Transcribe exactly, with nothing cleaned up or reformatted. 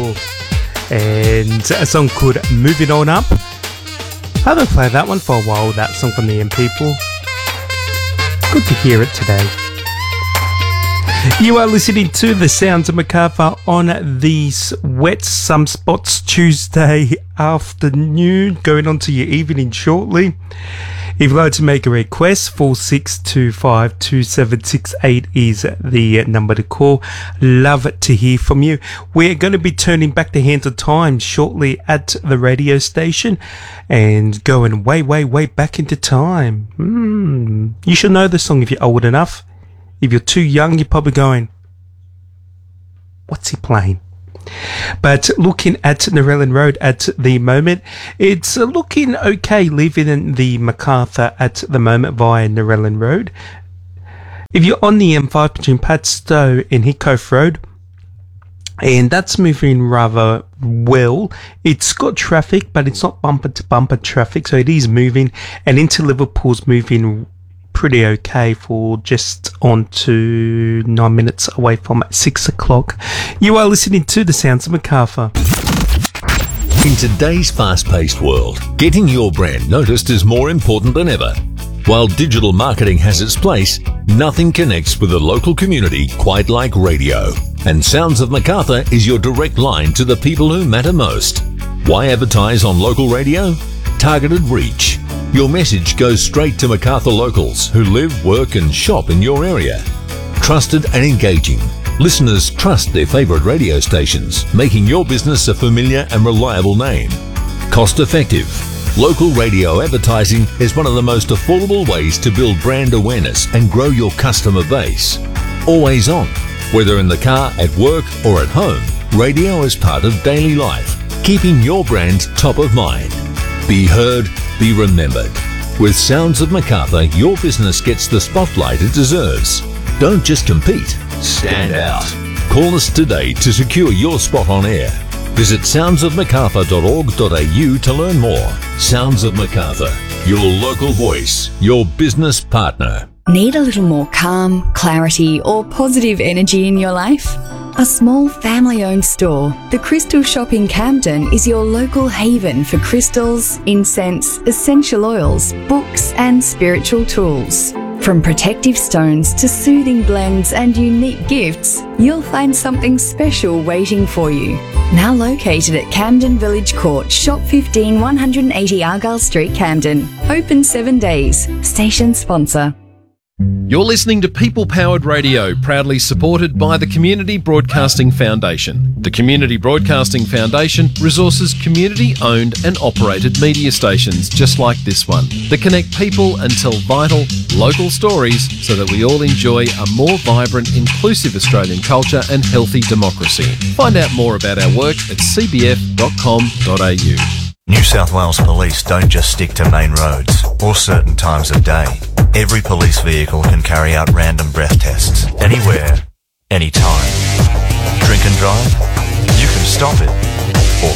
People, and a song called Moving On Up. I haven't played that one for a while, that song from the M People. Good to hear it today. You are listening to the Sounds of Macarthur on this wet some spots Tuesday afternoon, going on to your evening shortly. If you'd like to make a request, four six two five two seven six eight is the number to call. Love to hear from you. We're going to be turning back the hands of time shortly at the radio station and going way, way, way back into time. Mm. You should know the song if you're old enough. If you're too young, you're probably going, what's he playing? But looking at Narellan Road at the moment, it's looking okay leaving in the Macarthur at the moment via Narellan Road. If you're on the M five between Padstow and Hickoff Road, and that's moving rather well. It's got traffic, but it's not bumper to bumper traffic, so it is moving, and into Liverpool's moving pretty okay for just on to nine minutes away from six o'clock. You are listening to the Sounds of Macarthur. In today's fast-paced world, getting your brand noticed is more important than ever. While digital marketing has its place, nothing connects with the local community quite like radio. And Sounds of Macarthur is your direct line to the people who matter most. Why advertise on local radio? Targeted reach. Your message goes straight to Macarthur locals who live, work and shop in your area. Trusted and engaging. Listeners trust their favourite radio stations, making your business a familiar and reliable name. Cost effective. Local radio advertising is one of the most affordable ways to build brand awareness and grow your customer base. Always on. Whether in the car, at work or at home, radio is part of daily life, keeping your brand top of mind. Be heard, be remembered. With Sounds of Macarthur, your business gets the spotlight it deserves. Don't just compete, stand out. Call us today to secure your spot on air. Visit sounds of macarthur dot org dot a u to learn more. Sounds of Macarthur, your local voice, your business partner. Need a little more calm, clarity or positive energy in your life? A small family-owned store, The Crystal Shop in Camden is your local haven for crystals, incense, essential oils, books and spiritual tools. From protective stones to soothing blends and unique gifts, you'll find something special waiting for you. Now located at Camden Village Court, Shop fifteen, one eighty Argyle Street, Camden. Open seven days. Station sponsor. You're listening to People Powered Radio, proudly supported by the Community Broadcasting Foundation. The Community Broadcasting Foundation resources community-owned and operated media stations just like this one that connect people and tell vital, local stories so that we all enjoy a more vibrant, inclusive Australian culture and healthy democracy. Find out more about our work at c b f dot com dot a u. New South Wales Police don't just stick to main roads or certain times of day. Every police vehicle can carry out random breath tests, anywhere, anytime. Drink and drive? You can stop it.